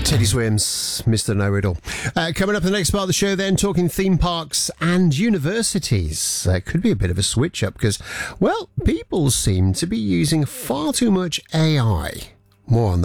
Teddy Swims, Mr. Know-It-All. Coming up in the next part of the show then, talking theme parks and universities. Could be a bit of a switch-up because, well, people seem to be using far too much AI. More on that